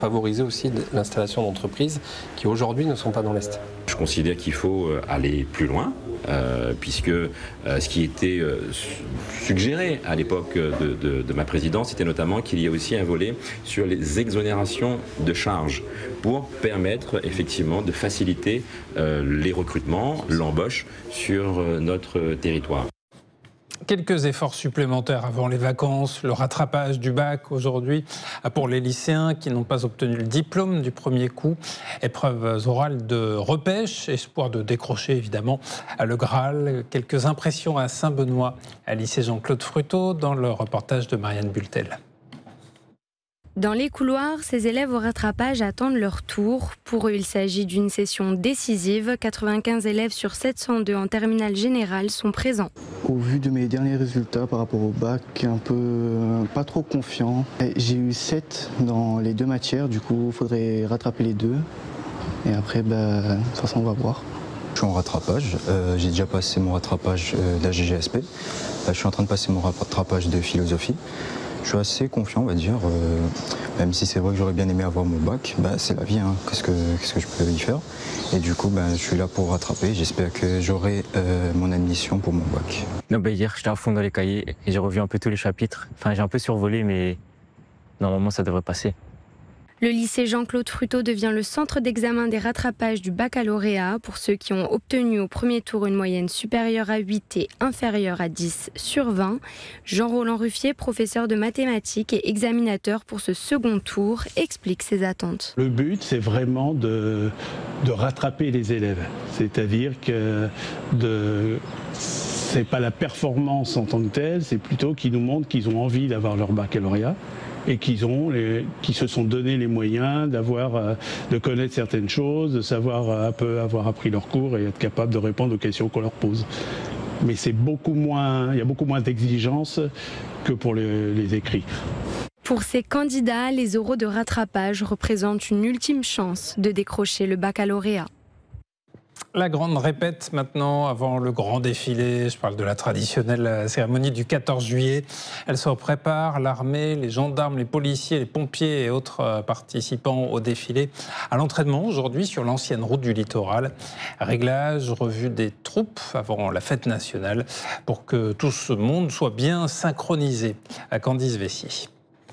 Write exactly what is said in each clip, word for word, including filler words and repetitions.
Favoriser aussi l'installation d'entreprises qui aujourd'hui ne sont pas dans l'Est. Je considère qu'il faut aller plus loin, euh, puisque euh, ce qui était euh, suggéré à l'époque de, de, de ma présidence, c'était notamment qu'il y ait aussi un volet sur les exonérations de charges pour permettre effectivement de faciliter euh, les recrutements, l'embauche sur euh, notre territoire. Quelques efforts supplémentaires avant les vacances, le rattrapage du bac aujourd'hui pour les lycéens qui n'ont pas obtenu le diplôme du premier coup. Épreuves orales de repêche, espoir de décrocher évidemment le Graal. Quelques impressions à Saint-Benoît, à lycée Jean-Claude Fruteau, dans le reportage de Marianne Bultel. Dans les couloirs, ces élèves au rattrapage attendent leur tour. Pour eux, il s'agit d'une session décisive. quatre-vingt-quinze élèves sur sept cent deux en terminale générale sont présents. Au vu de mes derniers résultats par rapport au bac, un peu pas trop confiant. J'ai eu sept dans les deux matières, du coup il faudrait rattraper les deux. Et après, bah, de toute façon on va voir. Je suis en rattrapage, euh, j'ai déjà passé mon rattrapage euh, d'A G G S P. Là, je suis en train de passer mon rattrapage de philosophie. Je suis assez confiant, on va dire, euh, même si c'est vrai que j'aurais bien aimé avoir mon bac, bah, c'est la vie, hein. Qu'est-ce que, qu'est-ce que je peux y faire? Et du coup, bah, je suis là pour rattraper, j'espère que j'aurai euh, mon admission pour mon bac. Non, bah, hier, j'étais à fond dans les cahiers et j'ai revu un peu tous les chapitres. Enfin, j'ai un peu survolé, mais normalement, ça devrait passer. Le lycée Jean-Claude Fruteau devient le centre d'examen des rattrapages du baccalauréat pour ceux qui ont obtenu au premier tour une moyenne supérieure à huit et inférieure à dix sur vingt. Jean-Roland Ruffier, professeur de mathématiques et examinateur pour ce second tour, explique ses attentes. Le but, c'est vraiment de, de rattraper les élèves. C'est-à-dire que de... c'est pas la performance en tant que telle, c'est plutôt qu'ils nous montrent qu'ils ont envie d'avoir leur baccalauréat et qu'ils ont les, qui se sont donné les moyens d'avoir, euh, de connaître certaines choses, de savoir euh, un peu avoir appris leur cours et être capable de répondre aux questions qu'on leur pose. Mais c'est beaucoup moins, il y a beaucoup moins d'exigences que pour les, les écrits. Pour ces candidats, les oraux de rattrapage représentent une ultime chance de décrocher le baccalauréat. La grande répète maintenant avant le grand défilé. Je parle de la traditionnelle cérémonie du quatorze juillet. Elle se prépare, l'armée, les gendarmes, les policiers, les pompiers et autres participants au défilé à l'entraînement aujourd'hui sur l'ancienne route du littoral. Réglage, revue des troupes avant la fête nationale pour que tout ce monde soit bien synchronisé. À Candice Vessier.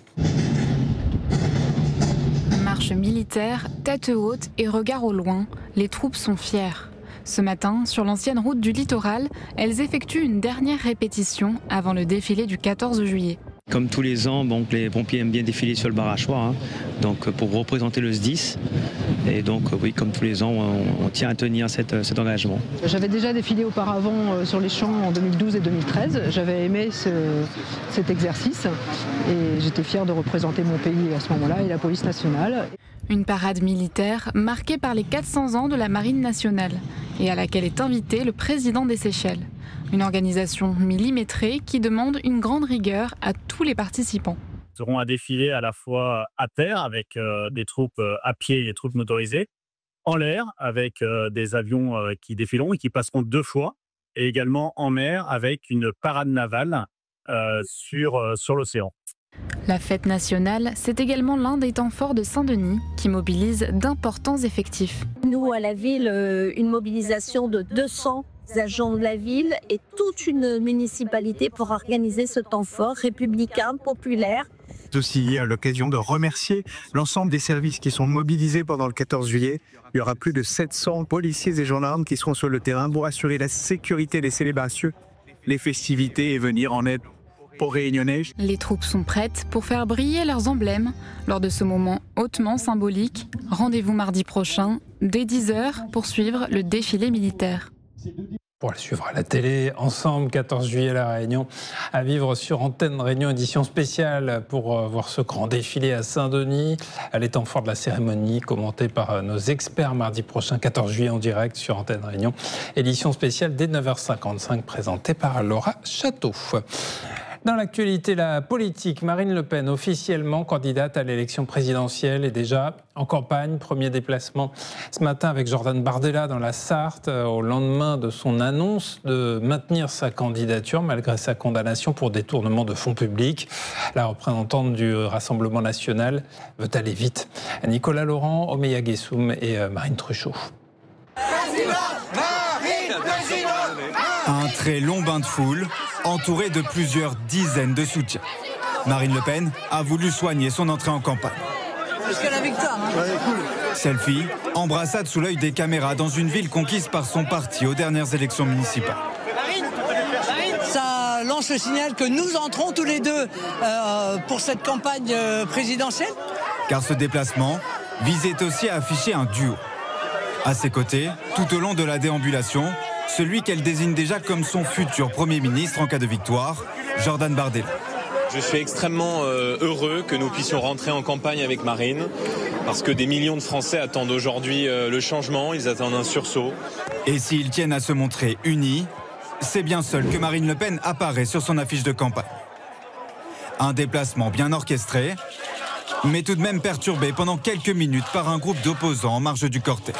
Marche militaire, tête haute et regard au loin, les troupes sont fières. Ce matin, sur l'ancienne route du littoral, elles effectuent une dernière répétition avant le défilé du quatorze juillet. Comme tous les ans, donc, les pompiers aiment bien défiler sur le bar Hachoir, hein, donc pour représenter le S D I S. Et donc oui, comme tous les ans, on, on tient à tenir cette, cet engagement. J'avais déjà défilé auparavant sur les champs en deux mille douze et deux mille treize. J'avais aimé ce, cet exercice et j'étais fière de représenter mon pays à ce moment-là et la police nationale. Une parade militaire marquée par les quatre cents ans de la Marine nationale et à laquelle est invité le président des Seychelles. Une organisation millimétrée qui demande une grande rigueur à tous les participants. Nous aurons un défilé à la fois à terre avec euh, des troupes euh, à pied et des troupes motorisées, en l'air avec euh, des avions euh, qui défileront et qui passeront deux fois, et également en mer avec une parade navale euh, sur, euh, sur l'océan. La fête nationale, c'est également l'un des temps forts de Saint-Denis qui mobilise d'importants effectifs. Nous, à la ville, une mobilisation de deux cents agents de la ville et toute une municipalité pour organiser ce temps fort républicain, populaire. C'est aussi l'occasion de remercier l'ensemble des services qui sont mobilisés pendant le quatorze juillet. Il y aura plus de sept cents policiers et gendarmes qui seront sur le terrain pour assurer la sécurité des célébrations, les festivités et venir en aide aux Réunionnais. Les troupes sont prêtes pour faire briller leurs emblèmes lors de ce moment hautement symbolique. Rendez-vous mardi prochain, dès dix heures, pour suivre le défilé militaire. Pour le suivre à la télé, ensemble, quatorze juillet à La Réunion, à vivre sur Antenne Réunion, édition spéciale pour voir ce grand défilé à Saint-Denis. Les temps forts de la cérémonie, commenté par nos experts mardi prochain, quatorze juillet en direct sur Antenne Réunion. Édition spéciale dès neuf heures cinquante-cinq, présentée par Laura Château. Dans l'actualité, la politique, Marine Le Pen, officiellement candidate à l'élection présidentielle, est déjà en campagne. Premier déplacement ce matin avec Jordan Bardella dans la Sarthe, au lendemain de son annonce de maintenir sa candidature malgré sa condamnation pour détournement de fonds publics. La représentante du Rassemblement national veut aller vite. Nicolas Laurent, Omeya Gessoum et Marine Truchot. Un très long bain de foule, entouré de plusieurs dizaines de soutiens. Marine Le Pen a voulu soigner son entrée en campagne. Jusqu'à la victoire. Hein. Ouais, cool. Selfie, embrassade sous l'œil des caméras dans une ville conquise par son parti aux dernières élections municipales. Ça lance le signal que nous entrons tous les deux euh, pour cette campagne euh, présidentielle. Car ce déplacement visait aussi à afficher un duo. À ses côtés, tout au long de la déambulation, celui qu'elle désigne déjà comme son futur Premier ministre en cas de victoire, Jordan Bardella. Je suis extrêmement euh, heureux que nous puissions rentrer en campagne avec Marine, parce que des millions de Français attendent aujourd'hui euh, le changement, ils attendent un sursaut. Et s'ils tiennent à se montrer unis, c'est bien seul que Marine Le Pen apparaît sur son affiche de campagne. Un déplacement bien orchestré, mais tout de même perturbé pendant quelques minutes par un groupe d'opposants en marge du cortège.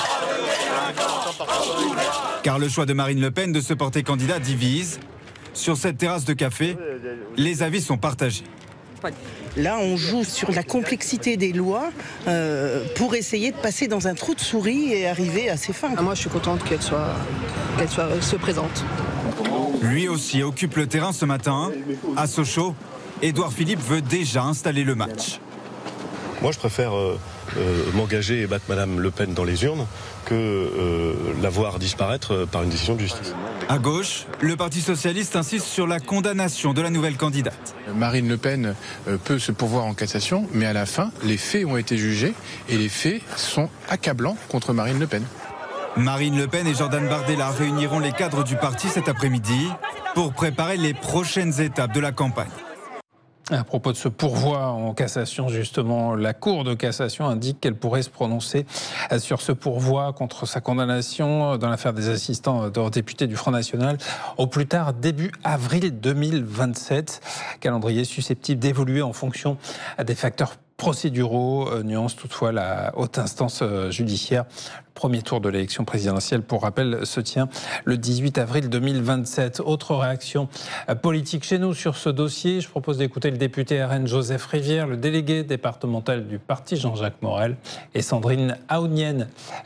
Car le choix de Marine Le Pen de se porter candidat divise. Sur cette terrasse de café, les avis sont partagés. Là, on joue sur la complexité des lois euh, pour essayer de passer dans un trou de souris et arriver à ses fins. Moi, je suis contente qu'elle soit, qu'elle soit, se présente. Lui aussi occupe le terrain ce matin. À Sochaux, Édouard Philippe veut déjà installer le match. Moi, je préfère euh, euh, m'engager et battre Madame Le Pen dans les urnes que euh, la voir disparaître par une décision de justice. À gauche, le Parti socialiste insiste sur la condamnation de la nouvelle candidate. Marine Le Pen peut se pourvoir en cassation, mais à la fin, les faits ont été jugés et les faits sont accablants contre Marine Le Pen. Marine Le Pen et Jordan Bardella réuniront les cadres du parti cet après-midi pour préparer les prochaines étapes de la campagne. À propos de ce pourvoi en cassation, justement, la Cour de cassation indique qu'elle pourrait se prononcer sur ce pourvoi contre sa condamnation dans l'affaire des assistants de députés du Front National au plus tard début avril deux mille vingt-sept. Calendrier susceptible d'évoluer en fonction des facteurs procéduraux, euh, nuance toutefois la haute instance euh, judiciaire. Le premier tour de l'élection présidentielle, pour rappel, se tient le dix-huit avril deux mille vingt-sept. Autre réaction euh, politique chez nous sur ce dossier. Je propose d'écouter le député R N Joseph Rivière, le délégué départemental du parti Jean-Jacques Morel et Sandrine Aounienne,